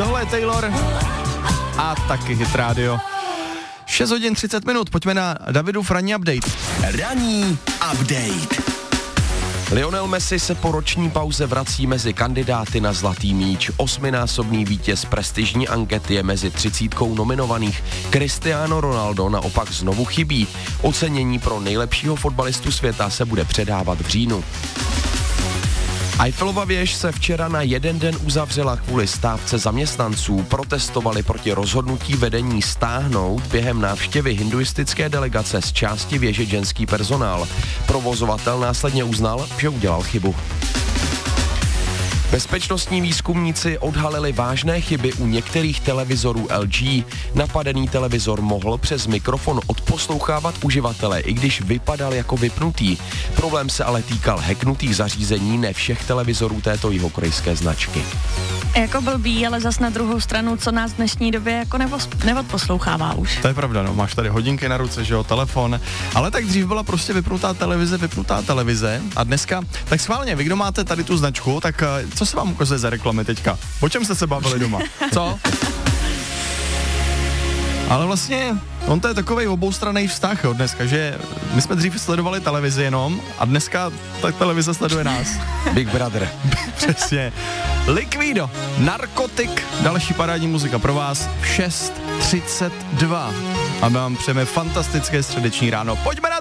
Tohle je Taylor a taky Hit Radio. 6 hodin 30 minut, pojďme na Davidův ranní update. Ranní update. Lionel Messi se po roční pauze vrací mezi kandidáty na Zlatý míč. 8násobný vítěz prestižní ankety je mezi 30 nominovaných. Cristiano Ronaldo naopak znovu chybí. Ocenění pro nejlepšího fotbalistu světa se bude předávat v říjnu. Eiffelova věž se včera na jeden den uzavřela kvůli stávce zaměstnanců. Protestovali proti rozhodnutí vedení stáhnout během návštěvy hinduistické delegace z části věže ženský personál. Provozovatel následně uznal, že udělal chybu. Bezpečnostní výzkumníci odhalili vážné chyby u některých televizorů LG. Napadený televizor mohl přes mikrofon odposlouchávat uživatele, i když vypadal jako vypnutý. Problém se ale týkal hacknutých zařízení ne všech televizorů této jihokorejské značky. Jako blbý, ale zas na druhou stranu, co nás v dnešní době jako neodposlouchává už. To je pravda, no, máš tady hodinky na ruce, že jo, telefon, ale tak dřív byla prostě vypnutá televize a dneska, tak schválně, vy kdo máte tady tu značku, tak co se vám ukazuje za reklamy teďka? O čem jste se bavili doma? Co? Ale vlastně, on to je takovej oboustranný vztah, jo, dneska, že my jsme dřív sledovali televizi jenom a dneska tak televize sleduje nás. Big Brother. Přesně. Liquido, Narkotik, další parádní muzika pro vás v 6:32. A my vám přejeme fantastické středeční ráno. Pojďme na